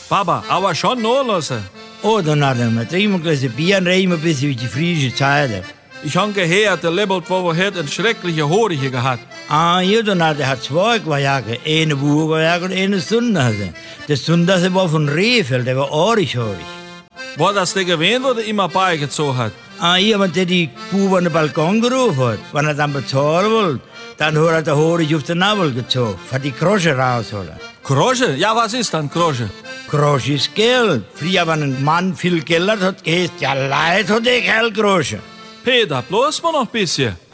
Papa, aber schon nachlassen. Oh, dann hat er mit ihm ein Glas Bier und reden ein bisschen wie die frische Zeit. Ich habe gehört, der Lebelt, wo wir heute eine schreckliche Horige gehabt. Ah, ja, dann hat er zwei Quajagen. Eine Buchquajag und eine Sundhase. Der Sundhase war von Rehfeld, der war haarig. War das der gewesen, wo der immer beigezogen hat? Ah, ja, wenn der die Buben an den Balkon gerufen hat, wenn er dann bezahlen wollte, dann hat er den Horig auf den Nabel gezogen, für die Krosche rausholen. Krosche? Ja, was ist dann Krosche? Krosche ist Geld. Früher, wenn ein Mann viel Geld hat, heißt ja, Leid hat er Geld Krosche. Peter, bloß mal noch ein bisschen.